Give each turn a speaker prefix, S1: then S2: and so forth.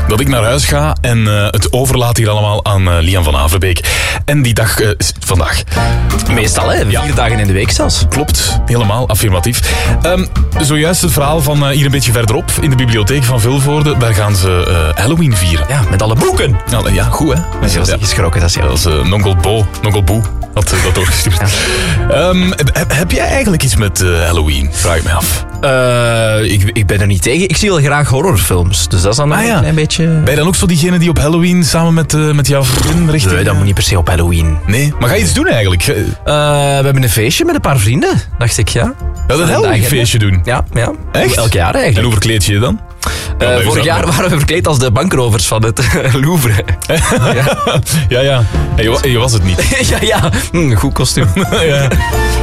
S1: dat ik naar huis ga en het overlaat hier allemaal aan Lian van Averbeek. En die dag is vandaag.
S2: Meestal, hè? 4 dagen in de week zelfs.
S1: Klopt, helemaal affirmatief. Zojuist het verhaal van hier een beetje verderop in de bibliotheek van Vilvoorde. Daar gaan ze Halloween vieren.
S2: Ja, met alle boeken.
S1: Ja, goed hè.
S2: Dat is heel geschrokken, dat is heel.
S1: Dat is Nonkel Boe had dat doorgestuurd. Ja. Heb jij eigenlijk iets met Halloween? Vraag ik me af.
S2: Ik ben er niet tegen. Ik zie wel graag horrorfilms. Dus dat is dan een klein beetje...
S1: Ben je dan ook zo diegene die op Halloween samen met jouw vriendin richting...
S2: Nee, dat moet niet per se op Halloween.
S1: Nee, maar ga je iets doen eigenlijk?
S2: We hebben een feestje met een paar vrienden, dacht ik, ja.
S1: Dat een Halloween-feestje doen?
S2: Ja.
S1: Echt?
S2: Elk jaar eigenlijk.
S1: En hoe verkleed je je dan?
S2: Vorig jaar waren we verkleed als de bankrovers van het Louvre.
S1: Ja. En je was het niet.
S2: Ja. Goed kostuum.
S1: Ja.